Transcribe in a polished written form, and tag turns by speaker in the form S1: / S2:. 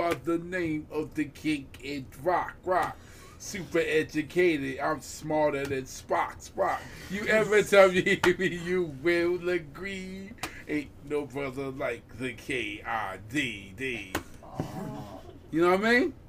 S1: are the name of the king in rock. Super educated, I'm smarter than Spock. You ever tell me you will agree? Ain't no brother like the KIDD. You know what I mean?